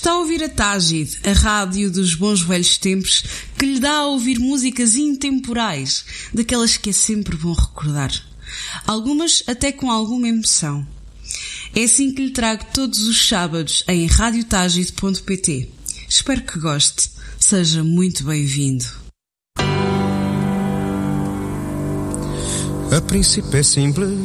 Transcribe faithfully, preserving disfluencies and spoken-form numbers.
Está a ouvir a Tágide, a rádio dos bons velhos tempos, que lhe dá a ouvir músicas intemporais, daquelas que é sempre bom recordar. Algumas até com alguma emoção. É assim que lhe trago todos os sábados em rádio tágide ponto pt. Espero que goste. Seja muito bem-vindo. A princípio é simples,